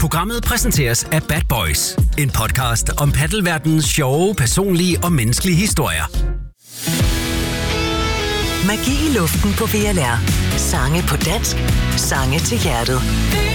Programmet præsenteres af Bad Boys. En podcast om paddelverdenens sjove, personlige og menneskelige historier. Magi i luften på VLR. Sange på dansk. Sange til hjertet.